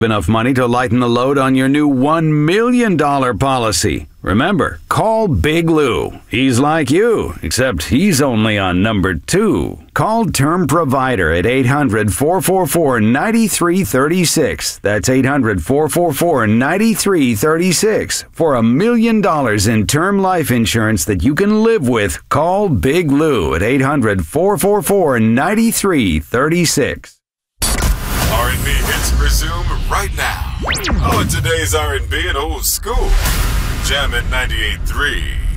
enough money to lighten the load on your new $1 million policy. Remember, call Big Lou. He's like you, except he's only on number 2. Call Term Provider at 800-444-9336. That's 800-444-9336. For $1 million in term life insurance that you can live with, call Big Lou at 800-444-9336. R&B hits resume right now. Oh, today's R&B and old school. Jam at 98.3.